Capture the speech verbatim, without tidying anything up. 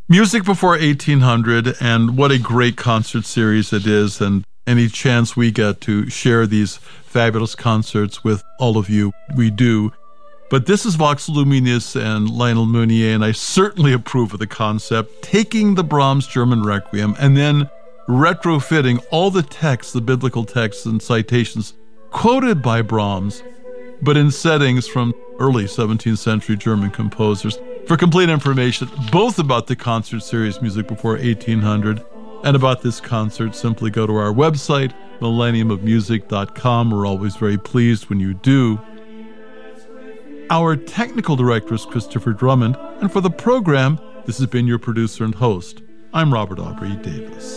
Music Before eighteen hundred, and what a great concert series it is, and any chance we get to share these fabulous concerts with all of you, we do. But this is Vox Luminis and Lionel Meunier, and I certainly approve of the concept, taking the Brahms German Requiem and then retrofitting all the texts, the biblical texts and citations quoted by Brahms, but in settings from early seventeenth century German composers. For complete information, both about the concert series Music Before eighteen hundred and about this concert, simply go to our website, millennium of music dot com. We're always very pleased when you do. Our technical director is Christopher Drummond, and for the program, this has been your producer and host. I'm Robert Aubrey Davis.